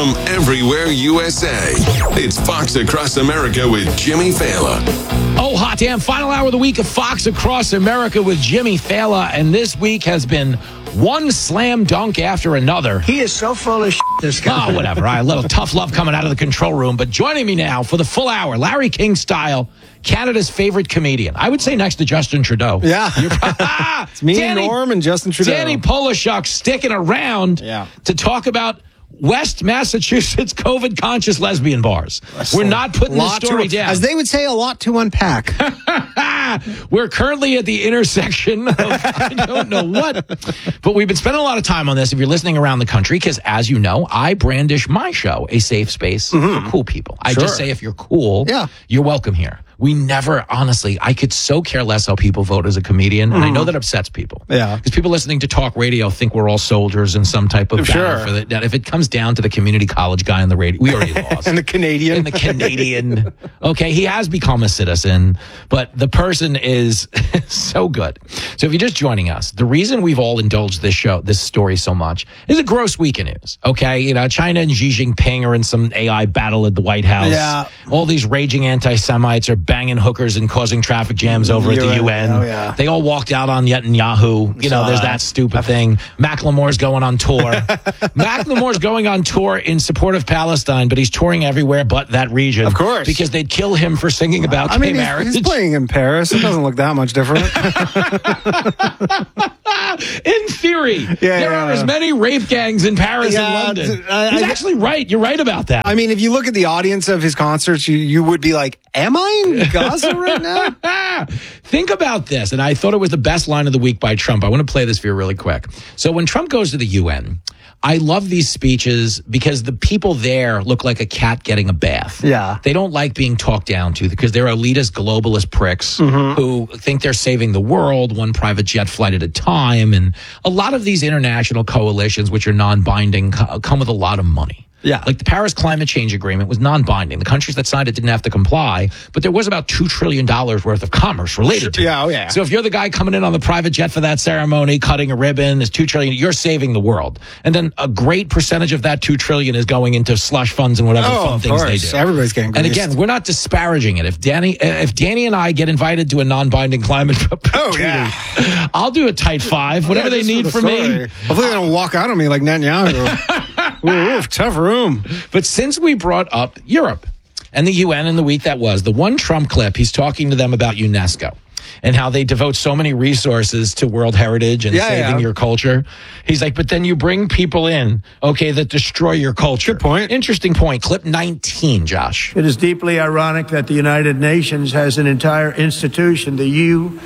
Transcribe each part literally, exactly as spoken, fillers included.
from everywhere U S A. It's Fox Across America with Jimmy Fallon. Oh, hot damn. Final hour of the week of Fox Across America with Jimmy Fallon. And this week has been one slam dunk after another. He is so full of shit, this guy. Oh, whatever. All right, a little tough love coming out of the control room. But joining me now for the full hour, Larry King style, Canada's favorite comedian. I would say next to Justin Trudeau. Yeah. ah, it's me, Danny, Norm, and Justin Trudeau. Danny Polishuk sticking around yeah. to talk about West Massachusetts COVID-conscious lesbian bars. We're not putting the story to, down. As they would say, a lot to unpack. We're currently at the intersection of I don't know what. But we've been spending a lot of time on this if you're listening around the country, because as you know, I brandish my show, a safe space mm-hmm. for cool people. I sure. just say if you're cool, yeah. you're welcome here. We never, honestly, I could so care less how people vote as a comedian, and mm. I know that upsets people. Yeah. Because people listening to talk radio think we're all soldiers in some type of sure. battle for the, that. If it comes down to the community college guy on the radio, we already lost. and the Canadian. And the Canadian. Okay, he has become a citizen, but the person is so good. So if you're just joining us, the reason we've all indulged this show, this story so much, is a gross week of news. Okay, you know, China and Xi Jinping are in some A I battle at the White House. Yeah. All these raging anti-Semites are banging hookers and causing traffic jams over at the U N. Oh, yeah. They all walked out on Netanyahu. You know, there's that stupid thing. Macklemore's going on tour. Macklemore's going on tour in support of Palestine, but he's touring everywhere but that region. Of course. Because they'd kill him for singing about I gay mean, marriage. He's, he's playing in Paris. It doesn't look that much different. In theory, yeah, there yeah. are as many rape gangs in Paris yeah, and London. I, he's I, actually right. You're right about that. I mean, if you look at the audience of his concerts, you, you would be like, am I in Gaza right now? Think about this, and I thought it was the best line of the week by Trump. I want to play this for you really quick. So when Trump goes to the U N, I love these speeches because the people there look like a cat getting a bath. Yeah. They don't like being talked down to because they're elitist, globalist pricks mm-hmm. who think they're saving the world one private jet flight at a time. And a lot of these international coalitions, which are non-binding, come with a lot of money. Yeah. Like the Paris Climate Change Agreement was non-binding. The countries that signed it didn't have to comply, but there was about two trillion dollars worth of commerce related to it. Yeah, oh yeah. So if you're the guy coming in on the private jet for that ceremony, cutting a ribbon, is two trillion dollars, you're saving the world. And then a great percentage of that two trillion dollars is going into slush funds and whatever oh, fun of things course. they do. Everybody's getting And greased. again, we're not disparaging it. If Danny if Danny and I get invited to a non-binding climate oh, yeah. I'll do a tight five, whatever yeah, they need the from story. me. Hopefully they don't walk out on me like Netanyahu. Ooh, tough room. But since we brought up Europe and the U N in the week that was, the one Trump clip, he's talking to them about UNESCO and how they devote so many resources to World Heritage and yeah, saving yeah. your culture. He's like, but then you bring people in, okay, that destroy your culture. Good point. Interesting point. Clip nineteen, Josh. It is deeply ironic that the United Nations has an entire institution, the U.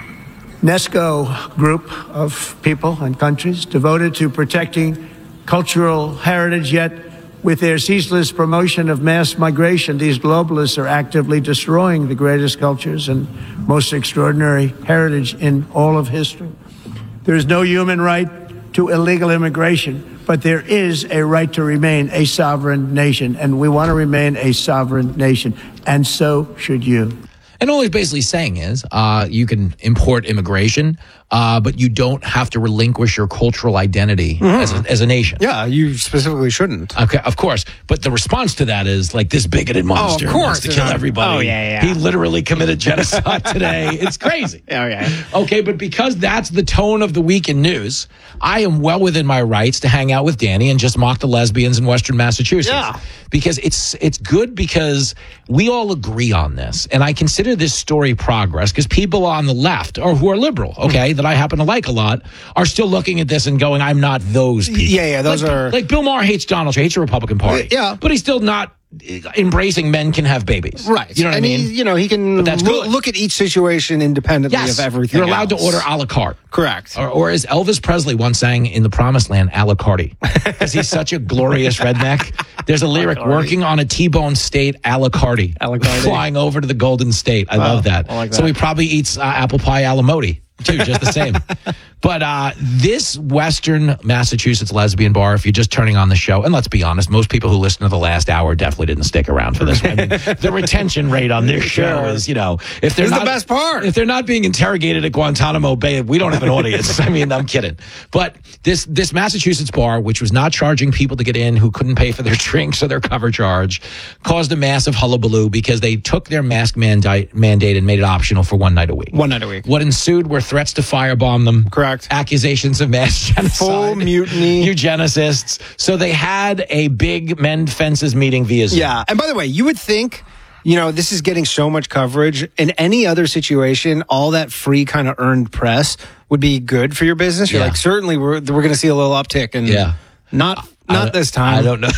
UNESCO group of people and countries devoted to protecting cultural heritage, yet with their ceaseless promotion of mass migration, these globalists are actively destroying the greatest cultures and most extraordinary heritage in all of history. There is no human right to illegal immigration, but there is a right to remain a sovereign nation, and we want to remain a sovereign nation, and so should you. And all he's basically saying is uh, you can import immigration, uh, but you don't have to relinquish your cultural identity mm-hmm. as, a, as a nation. Yeah, you specifically shouldn't. Okay, of course. But the response to that is like this bigoted monster oh, of course. wants to kill everybody. Oh, yeah, yeah. He literally committed genocide today. It's crazy. Oh, yeah. Okay, but because that's the tone of the week in news, I am well within my rights to hang out with Danny and just mock the lesbians in Western Massachusetts. Yeah. Because it's it's good because we all agree on this. And I consider this story progress because people on the left or who are liberal, okay, that I happen to like a lot, are still looking at this and going, I'm not those people. Yeah, yeah, those like, are... Like Bill Maher hates Donald Trump, hates the Republican Party. Yeah. But he's still not embracing men can have babies. Right. You know what and I mean? He, you know, he can But that's look, good. look at each situation independently Yes. of everything You're allowed else. to order a la carte. Correct. Or, or as Elvis Presley once sang in The Promised Land, a la carte. Because he's such a glorious redneck. There's a lyric, working on a T-bone state a la carte. A la carte. Flying over to the Golden State. I Wow. love that. I like that. So he probably eats uh, apple pie a la modi. too, just the same. But uh, this Western Massachusetts lesbian bar, if you're just turning on the show, and let's be honest, most people who listen to the last hour definitely didn't stick around for this. I mean, the retention rate on this show is, you know, if they're This is not the best part. if they're not being interrogated at Guantanamo Bay, we don't have an audience. I mean, I'm kidding. But this this Massachusetts bar, which was not charging people to get in who couldn't pay for their drinks or their cover charge, caused a massive hullabaloo because they took their mask mandate, mandate and made it optional for one night a week. One night a week. What ensued were threats to firebomb them. Correct. Accusations of mass genocide. Full mutiny. Eugenicists. So they had a big mend fences meeting via Zoom. Yeah. And by the way, you would think, you know, this is getting so much coverage. In any other situation, all that free kind of earned press would be good for your business. You're Yeah. like, certainly we're, we're going to see a little uptick. And Yeah. not, not this time. I don't know.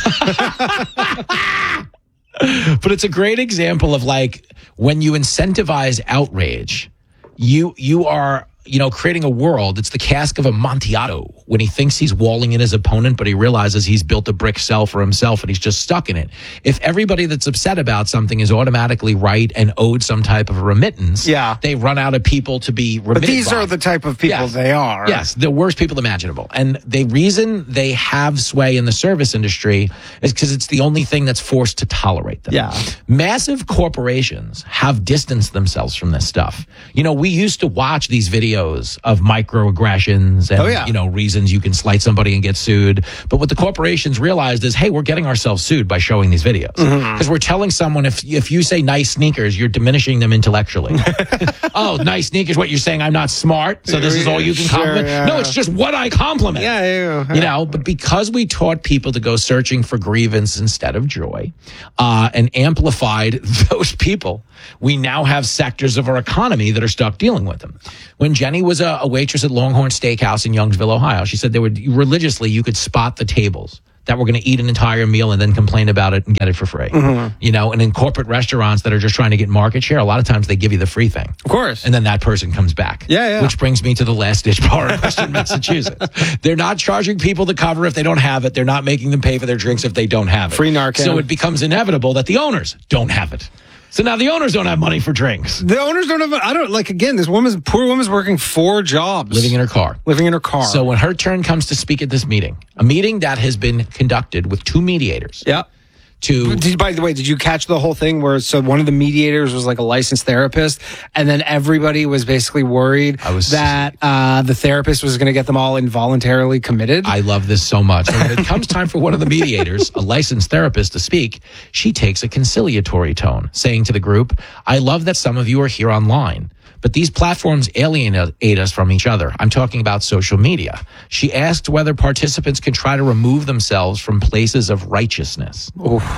But it's a great example of like when you incentivize outrage, you you are, you know, creating a world. It's the cask of Amontillado when he thinks he's walling in his opponent, but he realizes he's built a brick cell for himself and he's just stuck in it. If everybody that's upset about something is automatically right and owed some type of remittance, Yeah. they run out of people to be remitted But these by. are the type of people Yes. they are. Yes, the worst people imaginable. And the reason they have sway in the service industry is because it's the only thing that's forced to tolerate them. Yeah. Massive corporations have distanced themselves from this stuff. You know, we used to watch these videos of microaggressions and, Oh, yeah. you know, reasons you can slight somebody and get sued. But what the corporations realized is, hey, we're getting ourselves sued by showing these videos. Because Mm-hmm. we're telling someone if, if you say nice sneakers, you're diminishing them intellectually. Oh, nice sneakers. What you're saying, I'm not smart. So this is all you can Sure, compliment. yeah. No, it's just what I compliment. Yeah, yeah, yeah. You know, but because we taught people to go searching for grievance instead of joy, uh, and amplified those people, we now have sectors of our economy that are stuck dealing with them. When Jenny was a, a waitress at Longhorn Steakhouse in Youngsville, Ohio, she said they would religiously, you could spot the tables that were going to eat an entire meal and then complain about it and get it for free. Mm-hmm. You know, and in corporate restaurants that are just trying to get market share, a lot of times they give you the free thing. Of course. And then that person comes back. Yeah, yeah. Which brings me to the last ditch bar in Western Massachusetts. They're not charging people to cover if they don't have it. They're not making them pay for their drinks if they don't have it. Free Narcan. So it becomes inevitable that the owners don't have it. So now the owners don't have money for drinks. The owners don't have, I don't, like, again, this woman's, poor woman's working four jobs. Living in her car. Living in her car. So when her turn comes to speak at this meeting, a meeting that has been conducted with two mediators yeah. to Did, by the way, did you catch the whole thing where so one of the mediators was like a licensed therapist, and then everybody was basically worried I was- that uh, the therapist was going to get them all involuntarily committed? I love this so much. And when it comes time for one of the mediators, a licensed therapist, to speak, she takes a conciliatory tone, saying to the group, I love that some of you are here online, but these platforms alienate us from each other. I'm talking about social media. She asked whether participants can try to remove themselves from places of righteousness.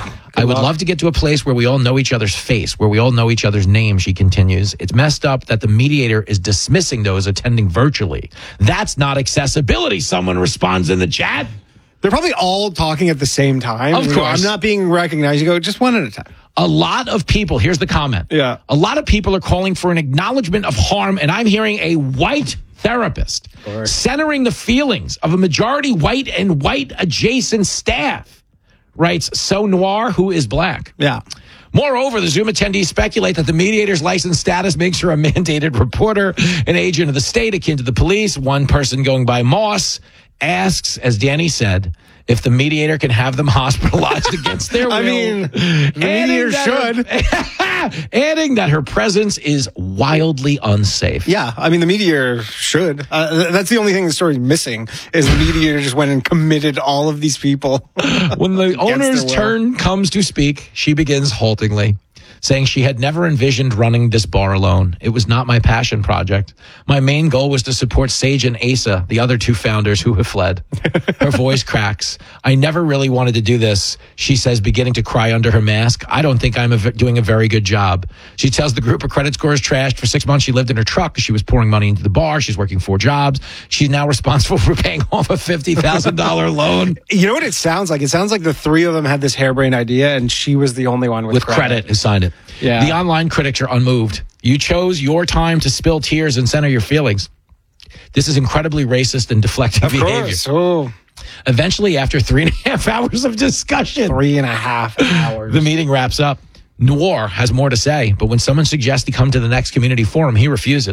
I would love to get to a place where we all know each other's face, where we all know each other's name, she continues. It's messed up that the mediator is dismissing those attending virtually. That's not accessibility, someone responds in the chat. They're probably all talking at the same time. Of You go, course. I'm not being recognized. You go, just one at a time. A lot of people, here's the comment. Yeah. A lot of people are calling for an acknowledgement of harm, and I'm hearing a white therapist centering the feelings of a majority white and white adjacent staff, writes So Noir, who is black. Yeah. Moreover, the Zoom attendees speculate that the mediator's license status makes her a mandated reporter, an agent of the state akin to the police. One person going by Moss asks, as Danny said, if the mediator can have them hospitalized against their will. I mean, the mediator should. Her, adding that her presence is wildly unsafe. Yeah, I mean, the mediator should. Uh, th- that's the only thing the story's missing is the mediator just went and committed all of these people. When the owner's their will. turn comes to speak, she begins haltingly, saying she had never envisioned running this bar alone. It was not my passion project. My main goal was to support Sage and Asa, the other two founders who have fled. Her voice cracks. I never really wanted to do this, she says, beginning to cry under her mask. I don't think I'm a v- doing a very good job. She tells the group her credit score is trashed. For six months, she lived in her truck because she was pouring money into the bar. She's working four jobs. She's now responsible for paying off a fifty thousand dollars loan. You know what it sounds like? It sounds like the three of them had this harebrained idea, and she was the only one with, With credit who signed it. Yeah. The online critics are unmoved. You chose your time to spill tears and center your feelings. This is incredibly racist and deflecting Of behavior. course. Oh, Eventually, after three and a half hours of discussion, three and a half hours. the meeting wraps up. Noir has more to say, but when someone suggests he come to the next community forum, he refuses.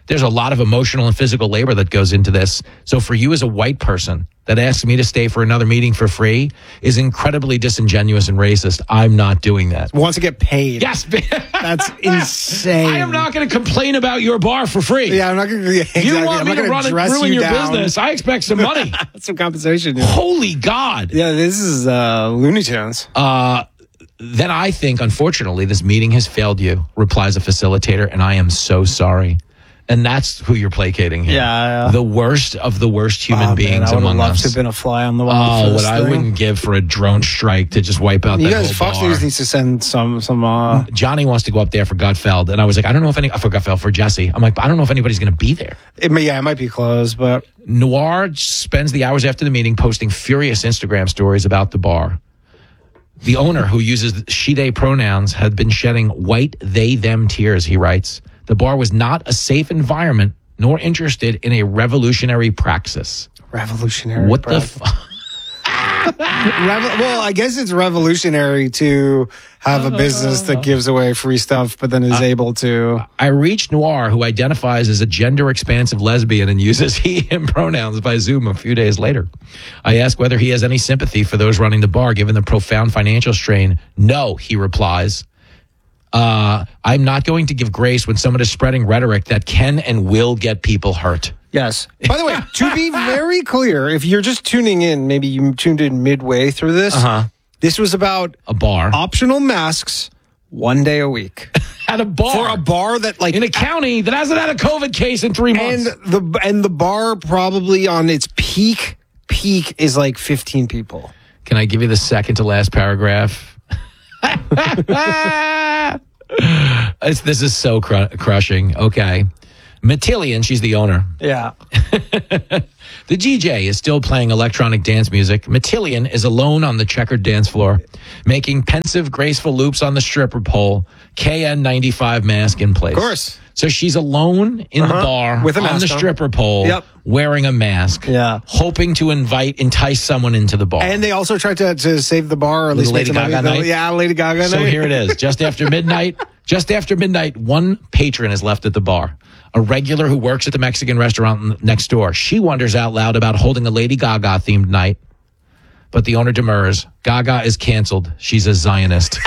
There's a lot of emotional and physical labor that goes into this. So for you as a white person that asks me to stay for another meeting for free is incredibly disingenuous and racist. I'm not doing that. Wants to get paid. Yes. That's insane. I am not going to complain about your bar for free. Yeah, I'm not going to. Yeah, exactly. You want I'm me not to run and dress ruin you your down. business. I expect some money. Some compensation. Yeah. Holy God. Yeah, this is uh, Looney Tunes. Uh, then I think, unfortunately, this meeting has failed you, replies a facilitator, and I am so sorry. And that's who you're placating here. Yeah, yeah. The worst of the worst human Oh, beings man, I would among have loved us. to have been a fly on the wall. Oh, for what this I thing. wouldn't give for a drone strike to just wipe out You that guys, whole Fox bar. News needs to send some some. Uh, Johnny wants to go up there for Gutfeld, and I was like, I don't know if any for Gutfeld for Jesse. I'm like, I don't know if anybody's going to be there. it may, yeah, it might be closed, but Noir spends the hours after the meeting posting furious Instagram stories about the bar. The owner, who uses she/they pronouns, had been shedding white they/them tears, he writes. The bar was not a safe environment, nor interested in a revolutionary praxis. revolutionary. What the Brad. fuck? Revo- well, I guess it's revolutionary to have a business that gives away free stuff, but then is able to. I reached Noir, who identifies as a gender-expansive lesbian and uses he/him pronouns by Zoom a few days later. I ask whether he has any sympathy for those running the bar, given the profound financial strain. No, he replies. Uh, I'm not going to give grace when someone is spreading rhetoric that can and will get people hurt. Yes. By the way, to be very clear, if you're just tuning in, maybe you tuned in midway through this. Uh-huh. This was about A bar. optional masks one day a week At a bar. for a bar that like in a county that hasn't had a COVID case in three months. and the and the bar probably on its peak peak is like fifteen people. Can I give you the second to last paragraph? it's, this is so cru- crushing. Okay. Matillion, she's the owner. Yeah. The D J is still playing electronic dance music. Matillion is alone on the checkered dance floor, making pensive, graceful loops on the stripper pole, K N ninety-five mask in place. Of course. So she's alone in the Uh-huh. bar With a on mask the on. stripper pole, Yep. wearing a mask, Yeah. hoping to invite, entice someone into the bar. And they also tried to, to save the bar or at least Lady make some Gaga money. night? Yeah, Lady Gaga So night. here it is. Just after midnight, just after midnight, one patron is left at the bar. A regular who works at the Mexican restaurant next door. She wonders out loud about holding a Lady Gaga themed night. But the owner demurs. Gaga is canceled. She's a Zionist.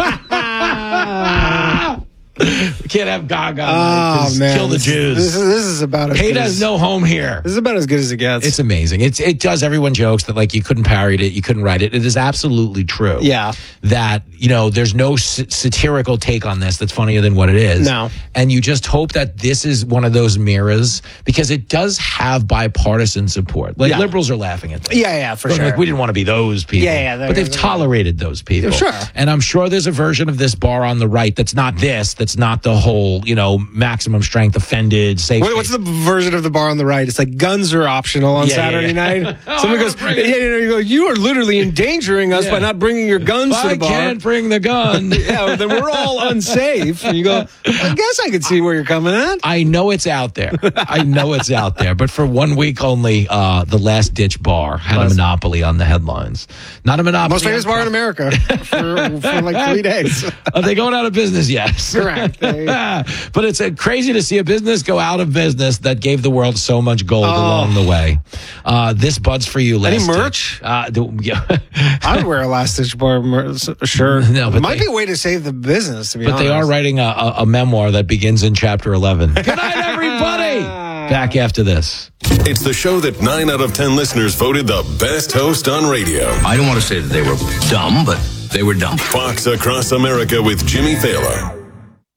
We can't have Gaga. night, Oh 'cause man, kill the this, Jews. This is, this is about as Hate good has as, no home here. This is about as good as it gets. It's amazing. It's it does. Everyone jokes that like you couldn't parody it, you couldn't write it. It is absolutely true. Yeah. That you know, there's no s- satirical take on this that's funnier than what it is. No. And you just hope that this is one of those mirrors because it does have bipartisan support. Like Yeah. liberals are laughing at this. Yeah, yeah, for Like, sure. Like we didn't want to be those people. Yeah, yeah, they're- But they've they're- tolerated those people. Sure. And I'm sure there's a version of this bar on the right that's not this. That's not the whole you know maximum strength offended safe. What, what's the version of the bar on the right? It's like guns are optional on Yeah, Saturday yeah, yeah. night. Oh, Someone I goes, don't yeah, bring it. you, know, you go, you are literally endangering us Yeah. by not bringing your guns to I the bar. can't bring the gun. Yeah, well, then we're all unsafe. And you go, I guess I could see where you're coming at. I know it's out there. I know it's out there. But for one week only, uh, the Last Ditch Bar had a monopoly on the headlines. Not a monopoly. Most famous on- bar in America for, for like three days. Are they going out of business? Yes. Correct. They- But it's uh, crazy to see a business go out of business that gave the world so much gold Oh. along the way. Uh, this Bud's for you. Any Last merch? Ditch. Uh, do, yeah. I would wear a last ditch bar mer- shirt. No, but it might they- be a way to save the business, to be But honest. they are writing a, a, a memoir that begins in chapter eleven. Good night, everybody. Back after this. It's the show that nine out of ten listeners voted the best host on radio. I don't want to say that they were dumb, but they were dumb. Fox Across America with Jimmy Thaler.